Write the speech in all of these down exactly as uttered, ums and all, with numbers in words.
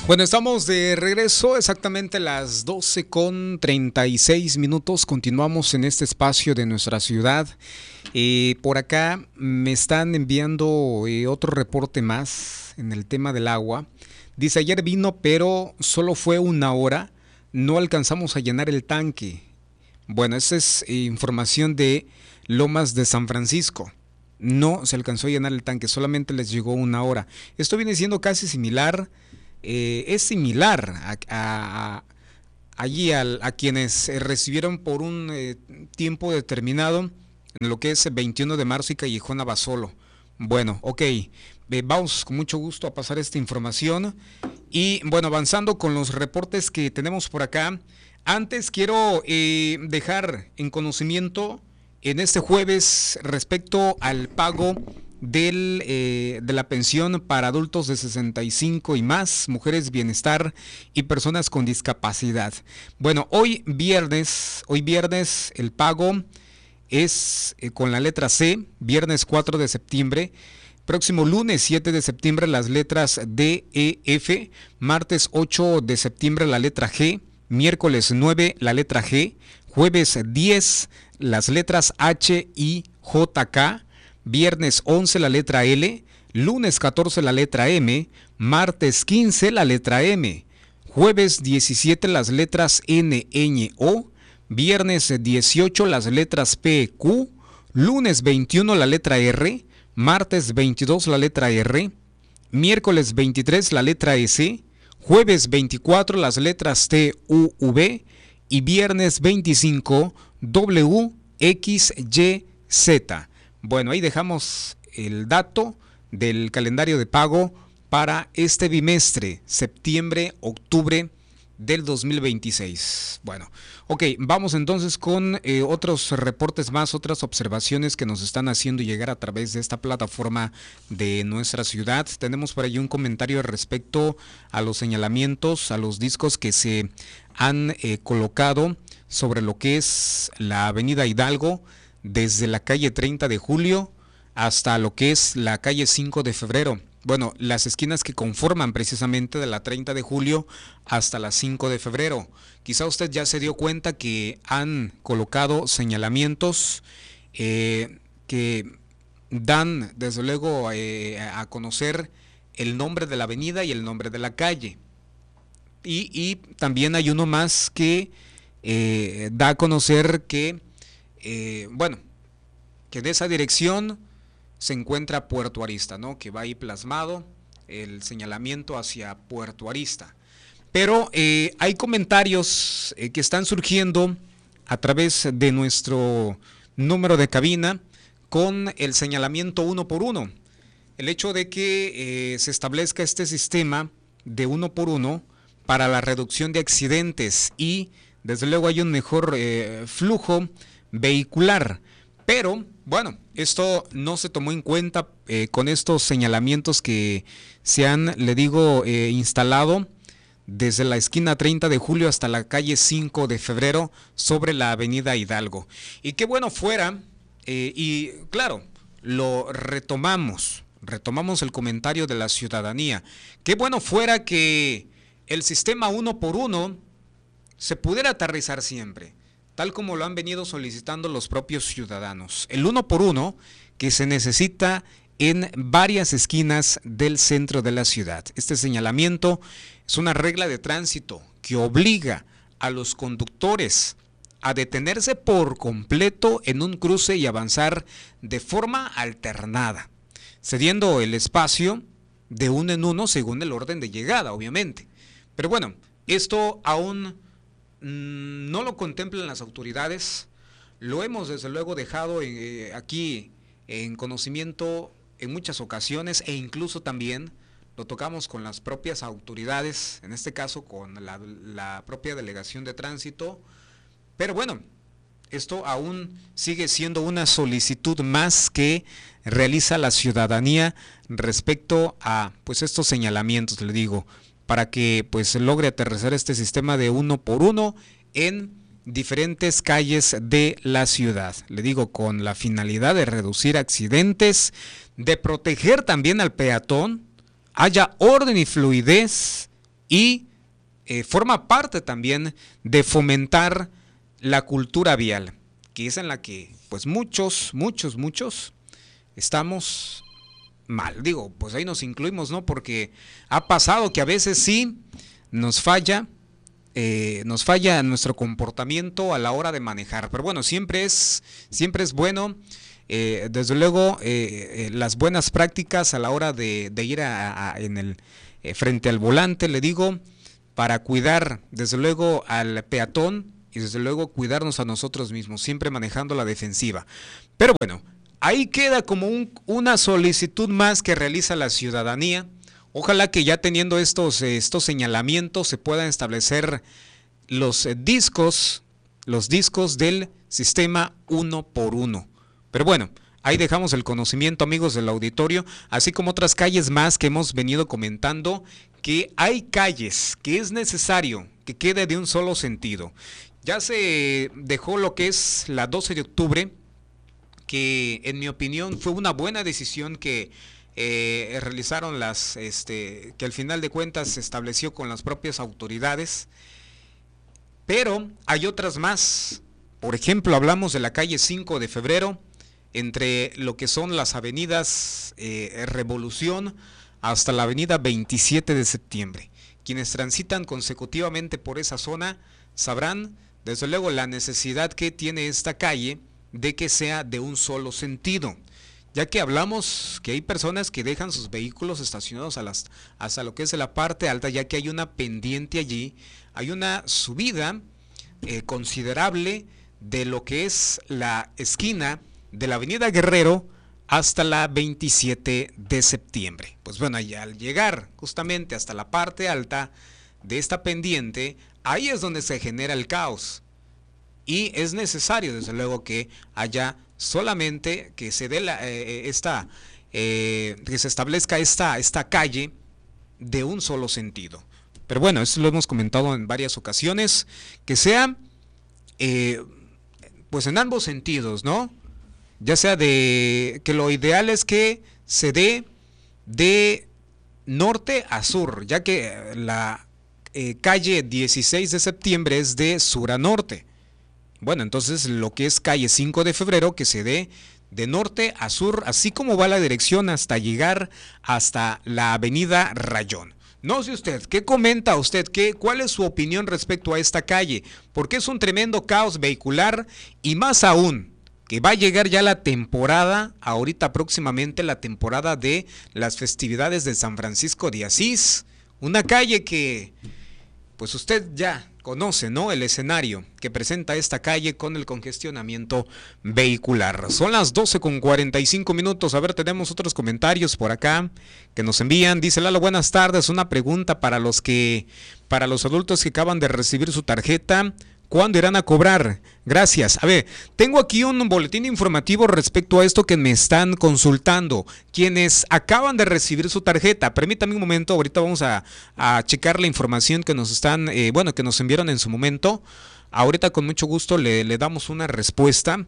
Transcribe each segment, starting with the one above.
Bueno, estamos de regreso exactamente a las doce con treinta y seis minutos. Continuamos en este espacio de nuestra ciudad. Eh, por acá me están enviando eh, otro reporte más en el tema del agua. Dice, ayer vino, pero solo fue una hora. No alcanzamos a llenar el tanque. Bueno, esa es eh, información de Lomas de San Francisco. No se alcanzó a llenar el tanque, solamente les llegó una hora. Esto viene siendo casi similar. Eh, es similar a, a, a allí a, a quienes eh, recibieron por un eh, tiempo determinado en lo que es veintiuno de marzo y Callejón Abasolo. Bueno, ok, eh, vamos con mucho gusto a pasar esta información y bueno, avanzando con los reportes que tenemos por acá. Antes quiero eh, dejar en conocimiento en este jueves respecto al pago Del, eh, de la pensión para adultos de sesenta y cinco y más, mujeres bienestar y personas con discapacidad. Bueno, hoy viernes, hoy viernes el pago es eh, con la letra C, viernes cuatro de septiembre, próximo lunes siete de septiembre las letras D, E, F, martes ocho de septiembre la letra G, miércoles nueve la letra G, jueves diez las letras H, I, J, K, viernes once la letra L, lunes catorce la letra M, martes quince la letra M, jueves diecisiete las letras N, Ñ, O, viernes dieciocho las letras P, Q, lunes veintiuno la letra R, martes veintidós la letra R, miércoles veintitrés la letra S, jueves veinticuatro las letras T, U, V y viernes veinticinco W, X, Y, Z. Bueno, ahí dejamos el dato del calendario de pago para este bimestre, septiembre-octubre del dos mil veintiséis. Bueno, ok, vamos entonces con eh, otros reportes más, otras observaciones que nos están haciendo llegar a través de esta plataforma de nuestra ciudad. Tenemos por ahí un comentario respecto a los señalamientos, a los discos que se han eh, colocado sobre lo que es la avenida Hidalgo, desde la calle treinta de julio hasta lo que es la calle cinco de febrero. Bueno, las esquinas que conforman precisamente de la treinta de julio hasta la cinco de febrero. Quizá usted ya se dio cuenta que han colocado señalamientos eh, que dan desde luego eh, a conocer el nombre de la avenida y el nombre de la calle. Y, y también hay uno más que eh, da a conocer que Eh, bueno, que de esa dirección se encuentra Puerto Arista, ¿no? Que va ahí plasmado el señalamiento hacia Puerto Arista. Pero eh, hay comentarios eh, que están surgiendo a través de nuestro número de cabina con el señalamiento uno por uno. El hecho de que eh, se establezca este sistema de uno por uno para la reducción de accidentes y desde luego hay un mejor eh, flujo vehicular, pero bueno, esto no se tomó en cuenta eh, con estos señalamientos que se han, le digo, eh, instalado desde la esquina treinta de julio hasta la calle cinco de febrero sobre la avenida Hidalgo. Y qué bueno fuera, eh, y claro, lo retomamos, retomamos el comentario de la ciudadanía, qué bueno fuera que el sistema uno por uno se pudiera aterrizar siempre, tal como lo han venido solicitando los propios ciudadanos. El uno por uno que se necesita en varias esquinas del centro de la ciudad. Este señalamiento es una regla de tránsito que obliga a los conductores a detenerse por completo en un cruce y avanzar de forma alternada, cediendo el espacio de uno en uno según el orden de llegada, obviamente. Pero bueno, esto aún no lo contemplan las autoridades, lo hemos desde luego dejado eh, aquí en conocimiento en muchas ocasiones e incluso también lo tocamos con las propias autoridades, en este caso con la, la propia delegación de tránsito, pero bueno, esto aún sigue siendo una solicitud más que realiza la ciudadanía respecto a pues estos señalamientos, le digo, para que pues logre aterrizar este sistema de uno por uno en diferentes calles de la ciudad. Le digo, con la finalidad de reducir accidentes, de proteger también al peatón, haya orden y fluidez y eh, forma parte también de fomentar la cultura vial, que es en la que pues muchos, muchos, muchos estamos mal. Digo, pues ahí nos incluimos, ¿no? Porque ha pasado que a veces sí nos falla, eh, nos falla nuestro comportamiento a la hora de manejar. Pero bueno, siempre es, siempre es bueno, eh, desde luego, eh, eh, las buenas prácticas a la hora de, de ir a, a, en el eh, frente al volante, le digo, para cuidar, desde luego, al peatón y desde luego cuidarnos a nosotros mismos, siempre manejando la defensiva. Pero bueno, ahí queda como un, una solicitud más que realiza la ciudadanía. Ojalá que ya teniendo estos, estos señalamientos se puedan establecer los discos, los discos del sistema uno por uno. Pero bueno, ahí dejamos el conocimiento, amigos del auditorio, así como otras calles más que hemos venido comentando, que hay calles que es necesario que quede de un solo sentido. Ya se dejó lo que es la doce de octubre, que en mi opinión fue una buena decisión que eh, realizaron las, este, que al final de cuentas se estableció con las propias autoridades, pero hay otras más. Por ejemplo, hablamos de la calle cinco de febrero, entre lo que son las avenidas eh, Revolución hasta la avenida veintisiete de septiembre. Quienes transitan consecutivamente por esa zona sabrán, desde luego, la necesidad que tiene esta calle de que sea de un solo sentido, ya que hablamos que hay personas que dejan sus vehículos estacionados a las, hasta lo que es la parte alta, ya que hay una pendiente allí, hay una subida eh, considerable de lo que es la esquina de la avenida Guerrero hasta la veintisiete de septiembre. Pues bueno, y al llegar justamente hasta la parte alta de esta pendiente, ahí es donde se genera el caos. Y es necesario, desde luego, que haya solamente que se dé la, eh, esta, eh, que se establezca esta, esta calle de un solo sentido. Pero bueno, eso lo hemos comentado en varias ocasiones, que sea, eh, pues en ambos sentidos, ¿no? Ya sea de que lo ideal es que se dé de norte a sur, ya que la eh, calle dieciséis de septiembre es de sur a norte. Bueno, entonces lo que es calle cinco de febrero, que se dé de norte a sur, así como va la dirección hasta llegar hasta la avenida Rayón. No sé usted, ¿qué comenta usted? ¿Qué, ¿Cuál es su opinión respecto a esta calle? Porque es un tremendo caos vehicular y más aún, que va a llegar ya la temporada, ahorita próximamente la temporada de las festividades de San Francisco de Asís. Una calle que, pues usted ya conoce, ¿no? El escenario que presenta esta calle con el congestionamiento vehicular. Son las doce con cuarenta y cinco minutos. A ver, tenemos otros comentarios por acá que nos envían. Dice Lalo, buenas tardes. Una pregunta para los que, para los adultos que acaban de recibir su tarjeta. ¿Cuándo irán a cobrar? Gracias. A ver, tengo aquí un boletín informativo respecto a esto que me están consultando. Quienes acaban de recibir su tarjeta, permítame un momento, ahorita vamos a, a checar la información que nos están, eh, bueno, que nos enviaron en su momento. Ahorita con mucho gusto le, le damos una respuesta.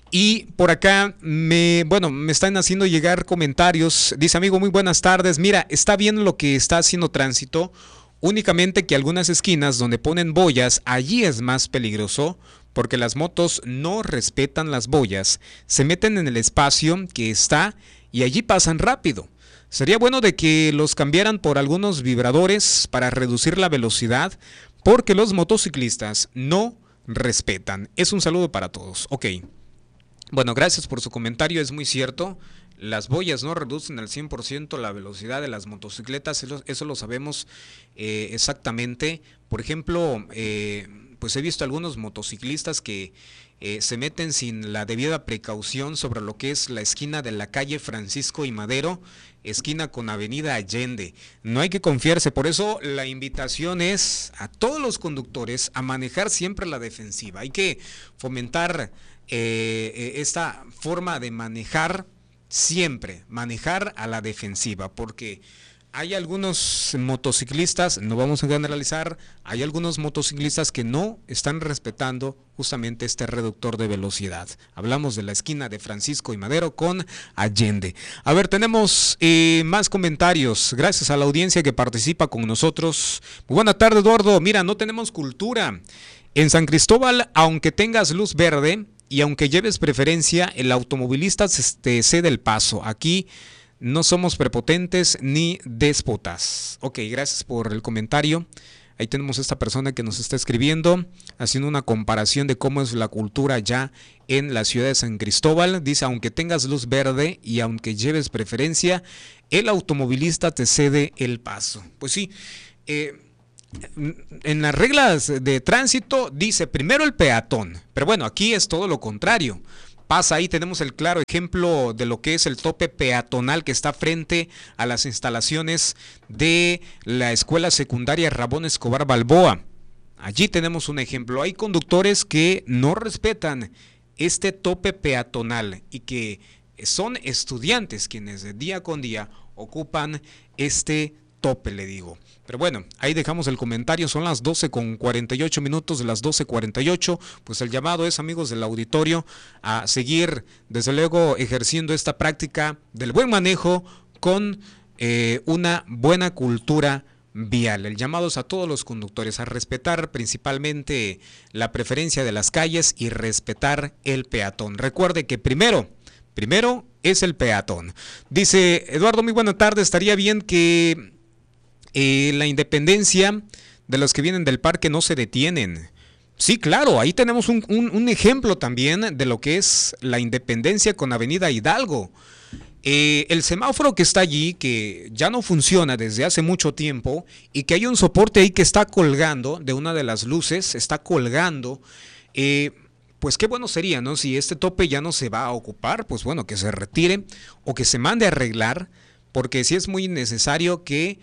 Y por acá, me, bueno, me están haciendo llegar comentarios. Dice, amigo, muy buenas tardes. Mira, está bien lo que está haciendo Tránsito. Únicamente que algunas esquinas donde ponen boyas, allí es más peligroso porque las motos no respetan las boyas, se meten en el espacio que está y allí pasan rápido. Sería bueno de que los cambiaran por algunos vibradores para reducir la velocidad porque los motociclistas no respetan. Es un saludo para todos. Ok. Bueno, gracias por su comentario, es muy cierto. Las boyas no reducen al cien por ciento la velocidad de las motocicletas, eso, eso lo sabemos eh, exactamente. Por ejemplo, eh, pues he visto algunos motociclistas que eh, se meten sin la debida precaución sobre lo que es la esquina de la calle Francisco y Madero, esquina con avenida Allende. No hay que confiarse, por eso la invitación es a todos los conductores a manejar siempre la defensiva. Hay que fomentar eh, esta forma de manejar. Siempre manejar a la defensiva, porque Hay algunos motociclistas, no vamos a generalizar, hay algunos motociclistas que no están respetando justamente este reductor de velocidad. Hablamos de la esquina de Francisco y Madero con Allende. A ver, tenemos eh, más comentarios. Gracias a la audiencia que participa con nosotros. Muy buena tarde, Eduardo. Mira, no tenemos cultura. En San Cristóbal, aunque tengas luz verde y aunque lleves preferencia, el automovilista te cede el paso. Aquí no somos prepotentes ni déspotas. Ok, gracias por el comentario. Ahí tenemos a esta persona que nos está escribiendo, haciendo una comparación de cómo es la cultura ya en la ciudad de San Cristóbal. Dice, aunque tengas luz verde y aunque lleves preferencia, el automovilista te cede el paso. Pues sí, eh, en las reglas de tránsito dice primero el peatón, pero bueno, aquí es todo lo contrario. Pasa ahí, tenemos el claro ejemplo de lo que es el tope peatonal que está frente a las instalaciones de la escuela secundaria Ramón Escobar Balboa. Allí tenemos un ejemplo. Hay conductores que no respetan este tope peatonal y que son estudiantes quienes de día con día ocupan este tope, le digo. Pero bueno, ahí dejamos el comentario, son las doce con cuarenta y ocho minutos, de las doce cuarenta y ocho, pues el llamado es, amigos del auditorio, a seguir, desde luego, ejerciendo esta práctica del buen manejo con eh, una buena cultura vial. El llamado es a todos los conductores a respetar principalmente la preferencia de las calles y respetar el peatón. Recuerde que primero, primero es el peatón. Dice Eduardo, muy buena tarde, estaría bien que Eh, la independencia de los que vienen del parque no se detienen. Sí, claro, ahí tenemos un, un, un ejemplo también de lo que es la independencia con Avenida Hidalgo. Eh, el semáforo que está allí, que ya no funciona desde hace mucho tiempo y que hay un soporte ahí que está colgando de una de las luces, está colgando, eh, pues qué bueno sería, ¿no? Si este tope ya no se va a ocupar, pues bueno, que se retire o que se mande a arreglar, porque sí es muy necesario que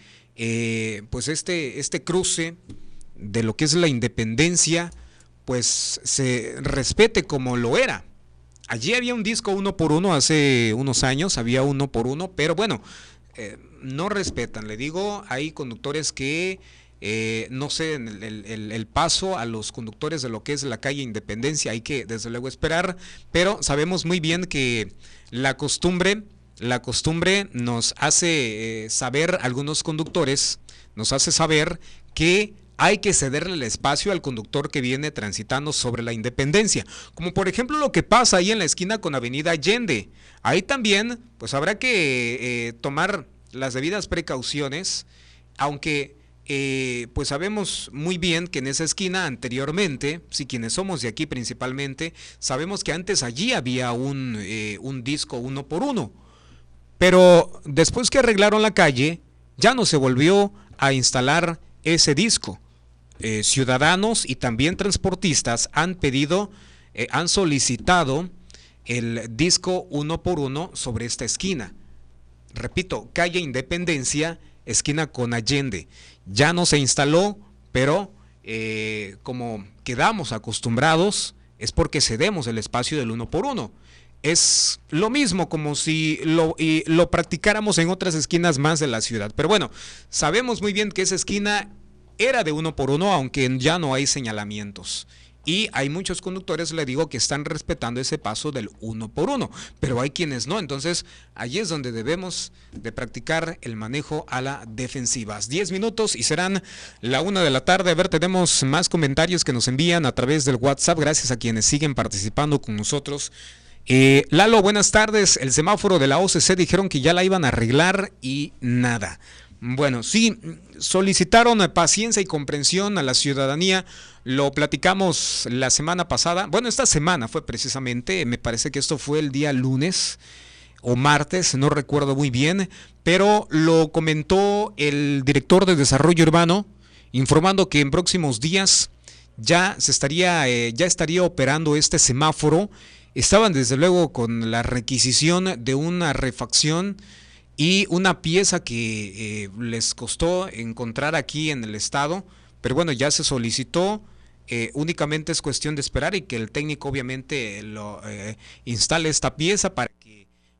Eh, pues este, este cruce de lo que es la independencia pues se respete como lo era. Allí había un disco uno por uno hace unos años, había uno por uno, pero bueno, eh, no respetan, le digo, hay conductores que eh, no ceden el, el, el paso a los conductores de lo que es la calle Independencia, hay que desde luego esperar, pero sabemos muy bien que la costumbre La costumbre nos hace eh, saber, algunos conductores, nos hace saber que hay que cederle el espacio al conductor que viene transitando sobre la Independencia. Como por ejemplo lo que pasa ahí en la esquina con Avenida Allende. Ahí también pues habrá que eh, tomar las debidas precauciones, aunque eh, pues sabemos muy bien que en esa esquina anteriormente, si quienes somos de aquí principalmente, sabemos que antes allí había un, eh, un disco uno por uno. Pero después que arreglaron la calle, ya no se volvió a instalar ese disco. Eh, ciudadanos y también transportistas han pedido, eh, han solicitado el disco uno por uno sobre esta esquina. Repito, calle Independencia, esquina con Allende. Ya no se instaló, pero eh, como quedamos acostumbrados, es porque cedemos el espacio del uno por uno. Es lo mismo como si lo, y lo practicáramos en otras esquinas más de la ciudad. Pero bueno, sabemos muy bien que esa esquina era de uno por uno, aunque ya no hay señalamientos. Y hay muchos conductores, le digo, que están respetando ese paso del uno por uno, pero hay quienes no. Entonces, allí es donde debemos de practicar el manejo a la defensiva. diez minutos y serán la una de la tarde. A ver, tenemos más comentarios que nos envían a través del WhatsApp. Gracias a quienes siguen participando con nosotros. Eh, Lalo, buenas tardes. El semáforo de la O C C dijeron que ya la iban a arreglar y nada. Bueno, sí, solicitaron paciencia y comprensión a la ciudadanía. Lo platicamos la semana pasada. Bueno, esta semana fue precisamente, me parece que esto fue el día lunes o martes, no recuerdo muy bien, pero lo comentó el director de Desarrollo Urbano, informando que en próximos días ya se estaría, eh, ya estaría operando este semáforo. Estaban desde luego con la requisición de una refacción y una pieza que eh, les costó encontrar aquí en el estado, pero bueno, ya se solicitó, eh, únicamente es cuestión de esperar y que el técnico obviamente lo eh, instale esta pieza para que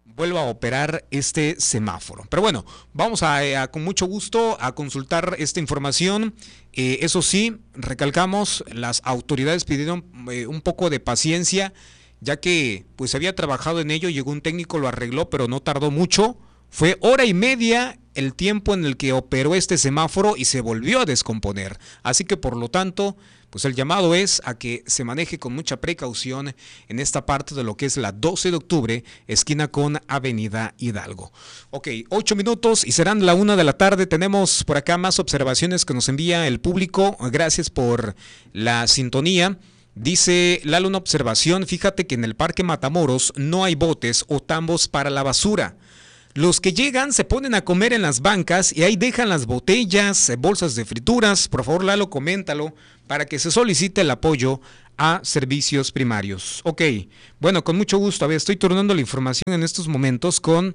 vuelva a operar este semáforo. Pero bueno, vamos a, a con mucho gusto a consultar esta información. Eh, eso sí, recalcamos, las autoridades pidieron eh, un poco de paciencia, ya que pues había trabajado en ello, llegó un técnico, lo arregló, pero no tardó mucho. Fue hora y media el tiempo en el que operó este semáforo y se volvió a descomponer. Así que por lo tanto, pues el llamado es a que se maneje con mucha precaución en esta parte de lo que es la doce de octubre, esquina con Avenida Hidalgo. Ok, ocho minutos y serán la una de la tarde. Tenemos por acá más observaciones que nos envía el público. Gracias por la sintonía. Dice Lalo, una observación, fíjate que en el Parque Matamoros no hay botes o tambos para la basura. Los que llegan se ponen a comer en las bancas y ahí dejan las botellas, bolsas de frituras. Por favor, Lalo, coméntalo para que se solicite el apoyo a servicios primarios. Ok, bueno, con mucho gusto. A ver, estoy turnando la información en estos momentos con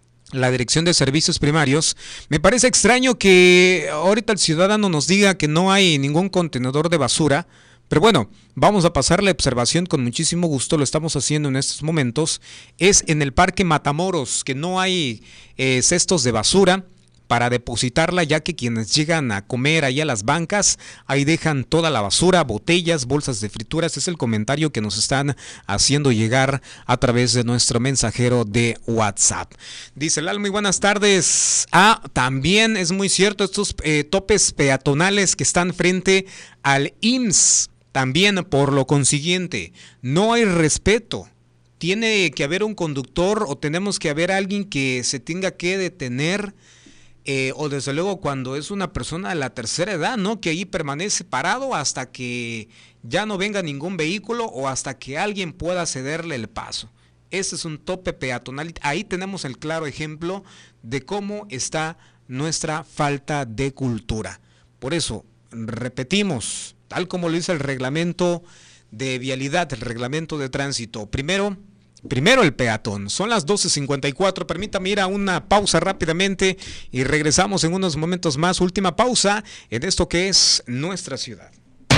la Dirección de Servicios Primarios. Me parece extraño que ahorita el ciudadano nos diga que no hay ningún contenedor de basura. Pero bueno, vamos a pasar la observación con muchísimo gusto, lo estamos haciendo en estos momentos. Es en el Parque Matamoros, que no hay eh, cestos de basura para depositarla, ya que quienes llegan a comer ahí a las bancas, ahí dejan toda la basura, botellas, bolsas de frituras. Es el comentario que nos están haciendo llegar a través de nuestro mensajero de WhatsApp. Dice Lalo, muy buenas tardes. Ah, también es muy cierto, estos eh, topes peatonales que están frente al I M S S. También, por lo consiguiente, no hay respeto. Tiene que haber un conductor o tenemos que haber alguien que se tenga que detener, eh, o desde luego cuando es una persona de la tercera edad, ¿no? Que ahí permanece parado hasta que ya no venga ningún vehículo o hasta que alguien pueda cederle el paso. Ese es un tope peatonal. Ahí tenemos el claro ejemplo de cómo está nuestra falta de cultura. Por eso, repetimos, tal como lo dice el reglamento de vialidad, el reglamento de tránsito. Primero, primero el peatón. Son las doce cincuenta y cuatro. Permítame ir a una pausa rápidamente y regresamos en unos momentos más. Última pausa en esto que es nuestra ciudad.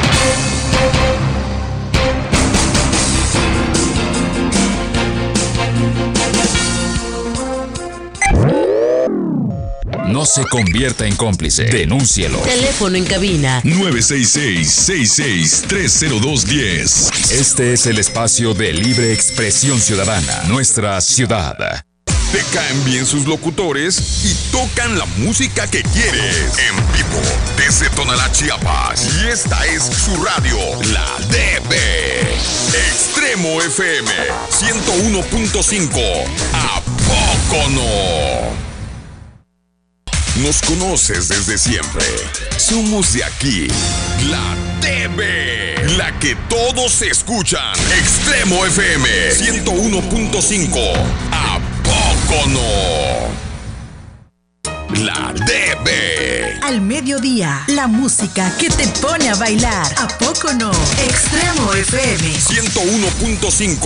No se convierta en cómplice. Denúncielo. Teléfono en cabina nueve seis seis, seis seis tres cero dos uno cero. Este es el espacio de libre expresión ciudadana. Nuestra ciudad. Te caen bien sus locutores y tocan la música que quieres. En vivo, desde Tonalá, Chiapas. Y esta es su radio, la D B. Extremo F M ciento uno punto cinco. ¿A poco no? Nos conoces desde siempre. Somos de aquí, la T V, la que todos escuchan. Extremo F M ciento uno punto cinco. ¿A poco no? La D B. Al mediodía, la música que te pone a bailar. ¿A poco no? Extremo F M ciento uno punto cinco.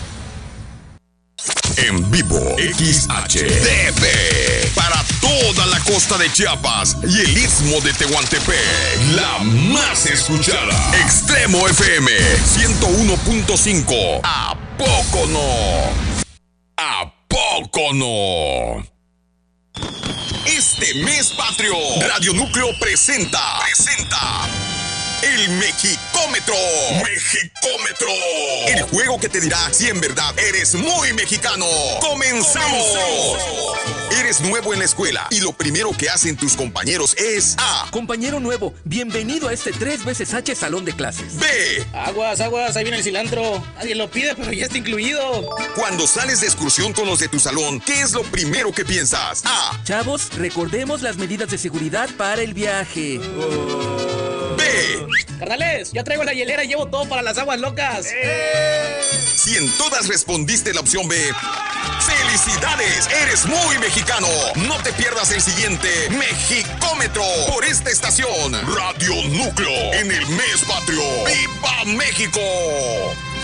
En vivo, X H D B. Para toda la costa de Chiapas y el istmo de Tehuantepec. La más escuchada. Extremo F M ciento uno punto cinco. ¿A poco no? ¿A poco no? Este mes patrio, Radio Núcleo presenta. Presenta. El Mexicómetro. Mexicómetro. El juego que te dirá si en verdad eres muy mexicano. ¡Comenzamos! Eres nuevo en la escuela y lo primero que hacen tus compañeros es A. Compañero nuevo, bienvenido a este tres veces H salón de clases. B. Aguas, aguas, ahí viene el cilantro. Nadie lo pide, pero ya está incluido. Cuando sales de excursión con los de tu salón, ¿qué es lo primero que piensas? A. Chavos, recordemos las medidas de seguridad para el viaje. B. Carnales, ya traigo la hielera y llevo todo para las aguas locas. ¡Eh! Si en todas respondiste la opción B, ¡felicidades! ¡Eres muy mexicano! No te pierdas el siguiente Mexicómetro por esta estación. Radio Núcleo en el mes patrio. ¡Viva México!